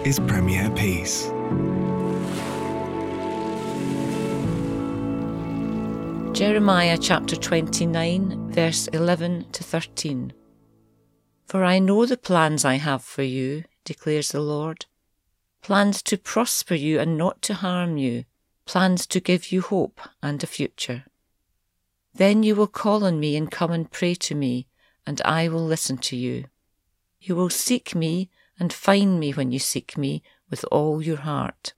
is Premier Peace. Jeremiah chapter 29, verse 11 to 13. For I know the plans I have for you, declares the Lord. Plans to prosper you and not to harm you. Plans to give you hope and a future. Then you will call on me and come and pray to me, and I will listen to you. You will seek me and find me when you seek me with all your heart.